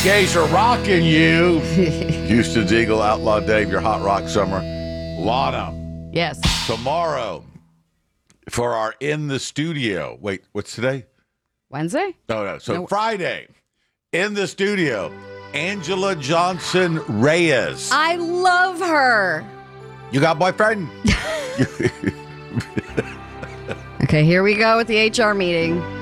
Gays are rocking you. Houston's Eagle, Outlaw Dave, your Hot Rock Summer. Lana. Yes. Tomorrow for our In the Studio. Wait, what's today? Wednesday? No. So Friday, in the studio, Angela Johnson Reyes. I love her. You got a boyfriend? Okay, here we go with the HR meeting.